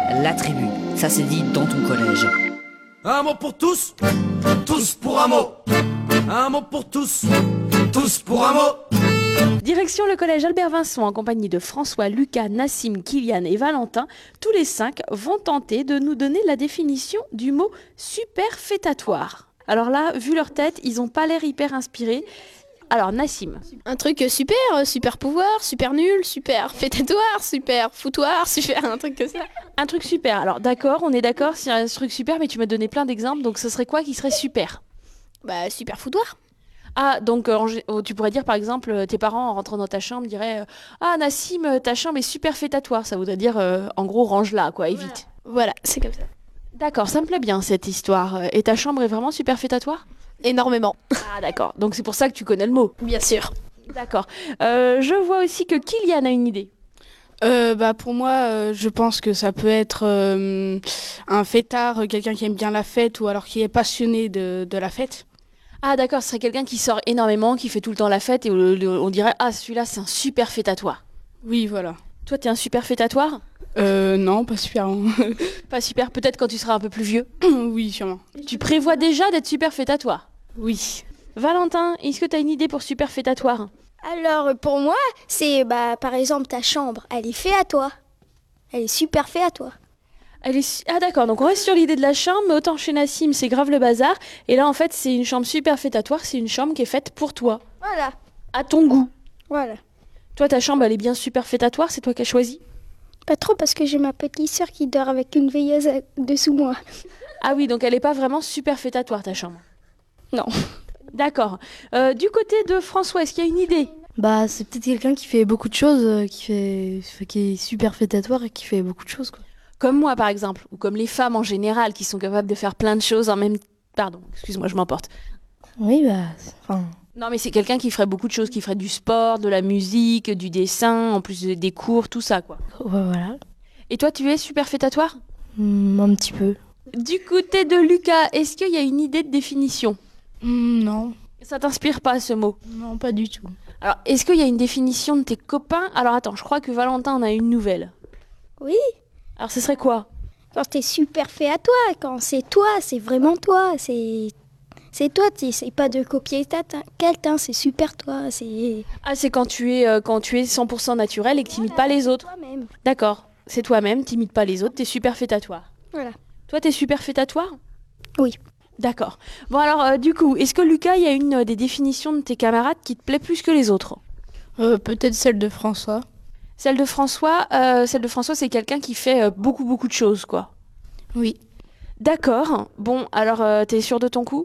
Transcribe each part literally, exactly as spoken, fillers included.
La tribu, ça c'est dit dans ton collège. Un mot pour tous, tous pour un mot. Un mot pour tous, tous pour un mot. Direction le collège Albert Vincent en compagnie de François, Lucas, Nassim, Kylian et Valentin. Tous les cinq vont tenter de nous donner la définition du mot superfétatoire. Alors là, vu leur tête, ils n'ont pas l'air hyper inspirés. Alors Nassim. Un truc super, super pouvoir, super nul, super fétatoire, super foutoir, super un truc comme ça. Un truc super. Alors d'accord, on est d'accord, c'est un truc super, mais tu m'as donné plein d'exemples, donc ce serait quoi qui serait super ? Bah super foutoir. Ah, donc euh, tu pourrais dire par exemple, tes parents en rentrant dans ta chambre diraient euh, ah Nassim, ta chambre est super fétatoire. Ça voudrait dire euh, en gros range-la quoi, et vite. Voilà, voilà, c'est comme ça. D'accord, ça me plaît bien cette histoire. Et ta chambre est vraiment super fétatoire ? Énormément. Ah d'accord, donc c'est pour ça que tu connais le mot. Bien sûr. D'accord. Euh, je vois aussi que Kylian a une idée. Euh, bah pour moi, euh, je pense que ça peut être euh, un fêtard, quelqu'un qui aime bien la fête ou alors qui est passionné de, de la fête. Ah d'accord, ce serait quelqu'un qui sort énormément, qui fait tout le temps la fête et on dirait ah celui-là c'est un super fêtatoire. Oui, voilà. Toi t'es un super fêtatoire ? Euh non, pas super. Pas super, peut-être quand tu seras un peu plus vieux. Oui, sûrement. Tu prévois déjà d'être super fêtatoire ? Oui. Valentin, est-ce que tu as une idée pour super fêtatoire ? Alors pour moi, c'est bah par exemple ta chambre, elle est faite à toi. Elle est super faite à toi. Elle est... Ah d'accord, donc on reste sur l'idée de la chambre, mais autant chez Nassim c'est grave le bazar. Et là en fait c'est une chambre super fêtatoire, c'est une chambre qui est faite pour toi. Voilà. À ton goût. Voilà. Toi ta chambre elle est bien super fêtatoire, c'est toi qui as choisi ? Pas trop parce que j'ai ma petite sœur qui dort avec une veilleuse dessous moi. Ah oui, donc elle est pas vraiment super fêtatoire ta chambre ? Non. D'accord. Euh, du côté de François, est-ce qu'il y a une idée ? Bah, c'est peut-être quelqu'un qui fait beaucoup de choses, euh, qui fait, qui est super fêtatoire et qui fait beaucoup de choses, quoi. Comme moi, par exemple, ou comme les femmes en général, qui sont capables de faire plein de choses en même... Pardon, excuse-moi, je m'emporte. Oui, bah, enfin... Non, mais c'est quelqu'un qui ferait beaucoup de choses, qui ferait du sport, de la musique, du dessin, en plus des cours, tout ça, quoi. Ouais, voilà. Et toi, tu es super fêtatoire ? Mmh, un petit peu. Du côté de Lucas, est-ce qu'il y a une idée de définition ? Mmh, non. Ça t'inspire pas, ce mot ? Non, pas du tout. Alors, est-ce qu'il y a une définition de tes copains ? Alors, attends, je crois que Valentin en a une nouvelle. Oui. Alors, ce serait quoi ? Quand t'es super fait à toi, quand c'est toi, c'est vraiment toi, c'est... C'est toi, tu sais pas de copier quelqu'un, c'est super toi, c'est... Ah, c'est quand tu es, euh, quand tu es cent pour cent naturel et que tu n'imites Voilà, pas les autres. Toi-même. D'accord, c'est toi-même, tu n'imites pas les autres, t'es super fêtatoire. Voilà. Toi, t'es super fêtatoire ? Oui. D'accord. Bon alors, euh, du coup, est-ce que Lucas, il y a une euh, des définitions de tes camarades qui te plaît plus que les autres ? Euh, peut-être celle de François. Celle de François, euh, celle de François, c'est quelqu'un qui fait euh, beaucoup, beaucoup de choses, quoi. Oui. D'accord. Bon, alors, euh, t'es sûr de ton coup ?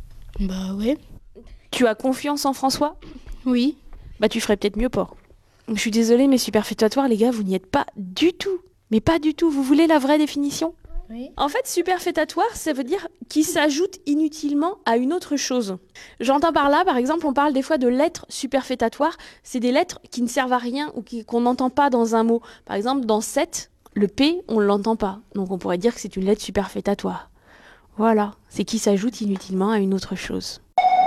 Bah ouais. Tu as confiance en François ? Oui. Bah tu ferais peut-être mieux pas. Je suis désolée, mais super fêtatoire, les gars, vous n'y êtes pas du tout. Mais pas du tout. Vous voulez la vraie définition ? Oui. En fait, super fêtatoire, ça veut dire qui s'ajoute inutilement à une autre chose. J'entends par là, par exemple, on parle des fois de lettres superfétatoires. C'est des lettres qui ne servent à rien ou qui, qu'on n'entend pas dans un mot. Par exemple, dans sept, le P, on ne l'entend pas. Donc on pourrait dire que c'est une lettre superfétatoire. Voilà, c'est qui s'ajoute inutilement à une autre chose.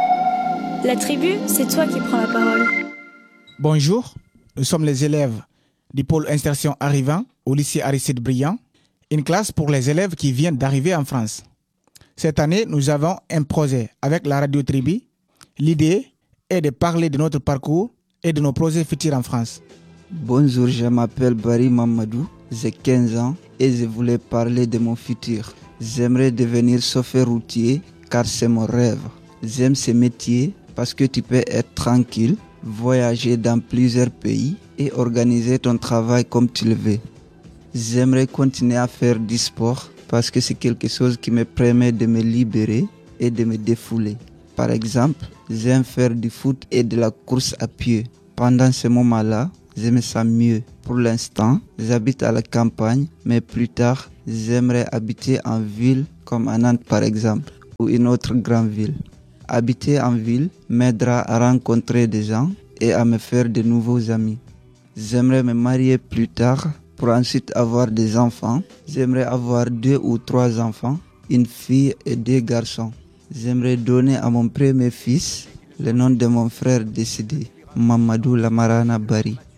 La tribu, c'est toi qui prends la parole. Bonjour, nous sommes les élèves du pôle insertion arrivant au lycée Aristide Briand, une classe pour les élèves qui viennent d'arriver en France. Cette année, nous avons un projet avec la radio Tribu. L'idée est de parler de notre parcours et de nos projets futurs en France. Bonjour, je m'appelle Barry Mamadou, j'ai quinze ans et je voulais parler de mon futur. J'aimerais devenir chauffeur routier car c'est mon rêve. J'aime ce métier parce que tu peux être tranquille, voyager dans plusieurs pays et organiser ton travail comme tu le veux. J'aimerais continuer à faire du sport parce que c'est quelque chose qui me permet de me libérer et de me défouler. Par exemple, j'aime faire du foot et de la course à pied. Pendant ce moment-là, je me sens mieux. Pour l'instant, j'habite à la campagne, mais plus tard, j'aimerais habiter en ville comme à Nantes par exemple, ou une autre grande ville. Habiter en ville m'aidera à rencontrer des gens et à me faire de nouveaux amis. J'aimerais me marier plus tard pour ensuite avoir des enfants. J'aimerais avoir deux ou trois enfants, une fille et deux garçons. J'aimerais donner à mon premier fils le nom de mon frère décédé, Mamadou Lamarana Bari.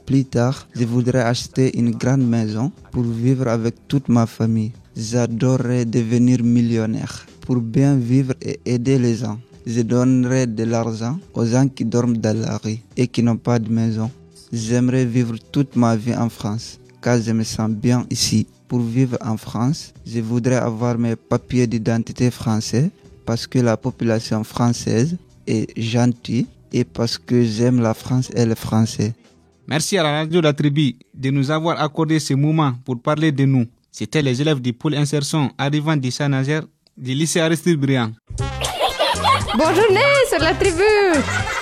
Plus tard, je voudrais acheter une grande maison pour vivre avec toute ma famille. J'adorerais devenir millionnaire pour bien vivre et aider les gens. Je donnerais de l'argent aux gens qui dorment dans la rue et qui n'ont pas de maison. J'aimerais vivre toute ma vie en France, car je me sens bien ici. Pour vivre en France, je voudrais avoir mes papiers d'identité français parce que la population française est gentille et parce que j'aime la France et les Français. Merci à la radio La Tribu de nous avoir accordé ce moment pour parler de nous. C'était les élèves du pôle insertion arrivant du Saint-Nazaire du lycée Aristide Briand. Bonne journée sur La Tribu!